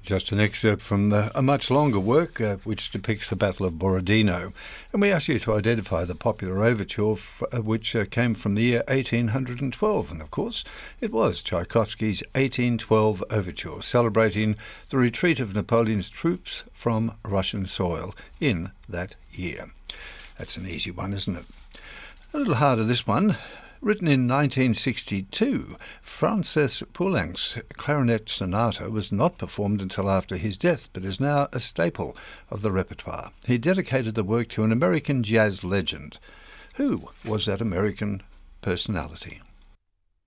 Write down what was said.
Just an excerpt from a much longer work which depicts the Battle of Borodino. And we ask you to identify the popular overture which came from the year 1812. And of course, it was Tchaikovsky's 1812 overture, celebrating the retreat of Napoleon's troops from Russian soil in that year. That's an easy one, isn't it? A little harder, this one. Written in 1962, Francis Poulenc's Clarinet Sonata was not performed until after his death, but is now a staple of the repertoire. He dedicated the work to an American jazz legend. Who was that American personality?